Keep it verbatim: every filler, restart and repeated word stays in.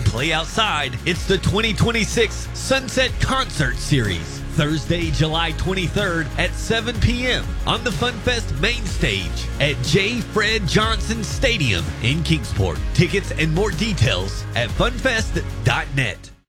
play outside. It's the twenty twenty-six Sunset Concert Series. Thursday, July twenty-third at seven p.m. on the FunFest main stage at J. Fred Johnson Stadium in Kingsport. Tickets and more details at funfest dot net.